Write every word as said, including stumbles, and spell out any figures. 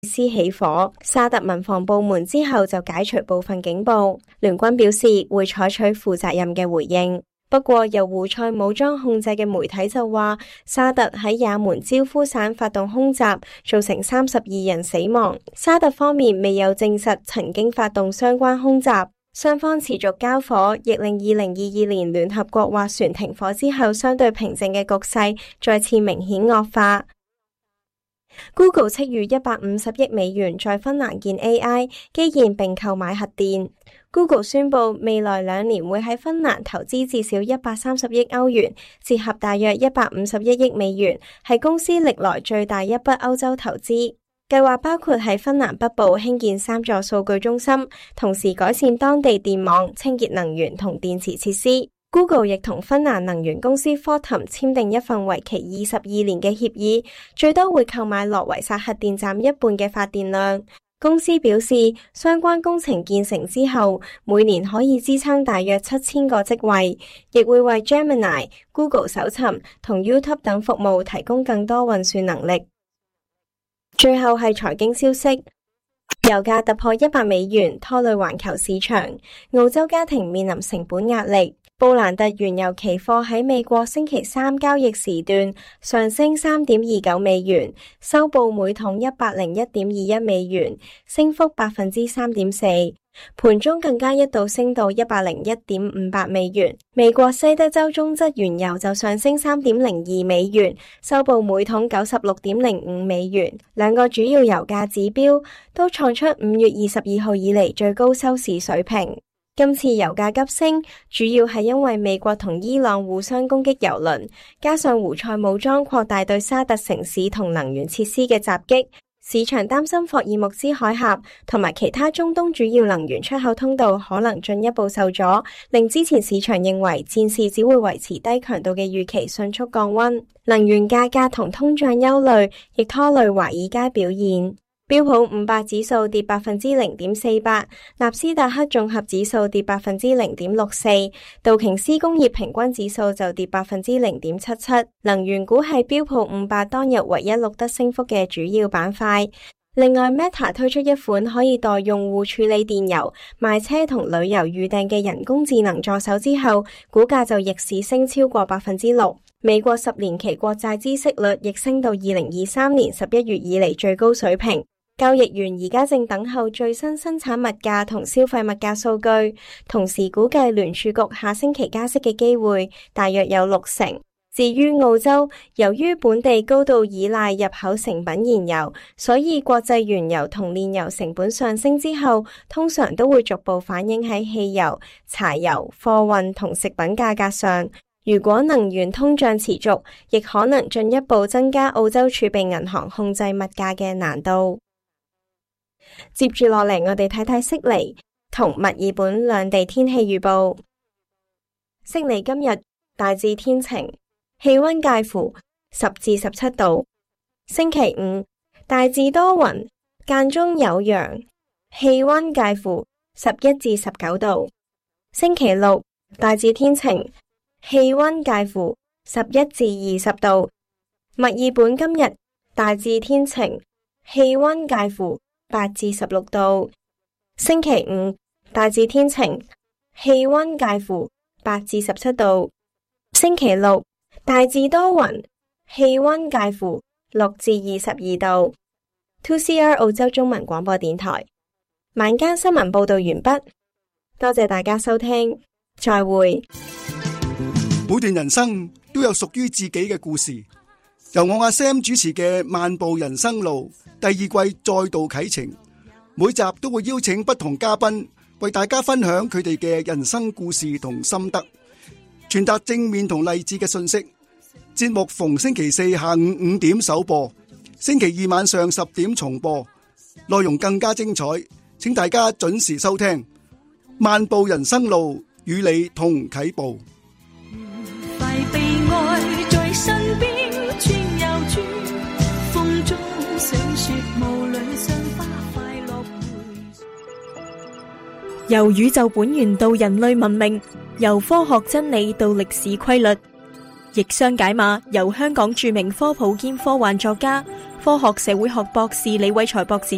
斯起火，沙特民防部門之後就解除部分警報。聯軍表示會採取負責任嘅回應。不過由胡塞武裝控制嘅媒體就話，沙特喺也門焦夫省發動空襲，造成三十二人死亡。沙特方面未有證實曾經發動相關空襲。雙方持續交火，亦令二零二二年聯合國斡旋停火之後相對平靜嘅局勢再次明顯惡化。Google 斥預一百五十億美元在芬蘭建 A I 基建並購買核電。Google 宣布未來兩年會喺芬蘭投資至少一百三十億歐元，折合大約一百五十一億美元，係公司歷來最大一筆歐洲投資。計劃包括喺芬蘭北部興建三座數據中心，同時改善當地電網、清潔能源同電池設施。Google 亦同芬蘭能源公司 Fortum 簽訂一份為期二十二年嘅協議，最多會購買諾維薩核電站一半嘅發電量。公司表示，相關工程建成之後，每年可以支撐大約七千個職位，亦會為 Gemini、Google 搜尋同 YouTube 等服務提供更多運算能力。最後係財經消息，油價突破一百美元，拖累環球市場。澳洲家庭面臨成本壓力。布蘭特原油期貨喺美國星期三交易時段上升三點二九美元，收報每桶一百零一點二一美元，升幅百分之三點四。盤中更加一度升到一百零一點五八美元。美國西德州中質原油就上升三點零二美元，收報每桶九十六點零五美元。兩個主要油價指標都創出五月二十二號以嚟最高收市水平。今次油價急升，主要係因為美國同伊朗互相攻擊油輪，加上胡塞武裝擴大對沙特城市同能源設施嘅襲擊，市場擔心霍爾木茲海峽同埋其他中東主要能源出口通道可能進一步受阻，令之前市場認為戰事只會維持低強度嘅預期迅速降溫。能源價格同通脹憂慮亦拖累華爾街表現。標普五百指數跌百分之零點四八，納斯達克綜合指數跌百分之零點六四，道瓊斯工業平均指數就跌百分之零點七七。能源股係標普五百當日唯一錄得升幅嘅主要板塊。另外 ，Meta 推出一款可以代用戶處理電郵、賣車同旅遊預訂嘅人工智能助手之後，股價就逆市升超過百分之六。美國十年期國債孳息率亦升到二零二三年十一月以嚟最高水平。交易員而家正等候最新生產物價同消費物價數據，同時估計聯儲局下星期加息嘅機會大約有六成。至於澳洲，由於本地高度依賴入口成品燃油，所以國際原油同煉油成本上升之後，通常都會逐步反映喺汽油、柴油、貨運同食品價格上。如果能源通脹持續，亦可能進一步增加澳洲儲備銀行控制物價嘅難度。接住落嚟，我哋睇睇悉尼同墨爾本兩地天氣預報。悉尼今日大致天晴，氣溫介乎十至十七度。星期五大致多雲，間中有陽，氣溫介乎十一至十九度。星期六大致天晴，氣溫介乎十一至二十度。墨爾本今日大致天晴，氣溫介乎八至十六度。星期五大致天晴，氣溫介乎八至十七度。星期六大致多雲，氣溫介乎六至二十二度。two C R 澳洲中文廣播電台晚間新聞報道完畢，多謝大家收聽，再會。 每段人生都有屬於自己嘅故事，由我阿 Sam 主持嘅《漫步人生路》第二季再度啟程，每集都會邀請不同嘉賓為大家分享佢哋嘅人生故事同心得，傳達正面同勵志嘅信息。節目逢星期四下午五點首播，星期二晚上十點重播，內容更加精彩，請大家準時收聽《漫步人生路》，與你同啟步。 快被愛在身邊轉又轉，風中想說無論賞花快樂回。 由宇宙本源到人類文明，由科學真理到歷史規律，逆商解碼，由香港著名科普兼科幻作家、科學社會學博士李偉才博士